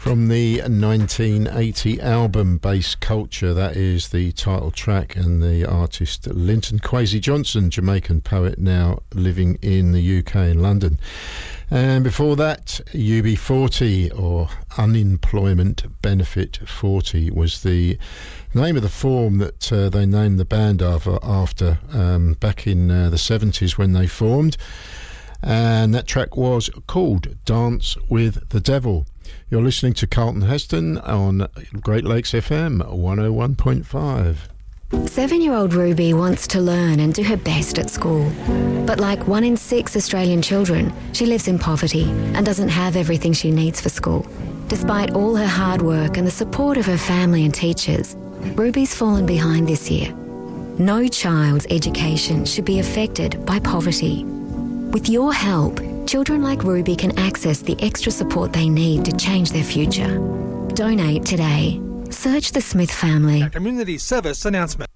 From the 1980 album Bass Culture, that is the title track, and the artist Linton Kwesi Johnson, Jamaican poet now living in the UK in London. And before that, UB40, or Unemployment Benefit 40, was the name of the form that they named the band after back in the 70s when they formed. And that track was called Dance with the Devil. You're listening to Carlton Heston on Great Lakes FM 101.5. 7-year-old Ruby wants to learn and do her best at school. But like 1 in 6 Australian children, she lives in poverty and doesn't have everything she needs for school. Despite all her hard work and the support of her family and teachers, Ruby's fallen behind this year. No child's education should be affected by poverty. With your help, children like Ruby can access the extra support they need to change their future. Donate today. Search the Smith family. A community service announcement.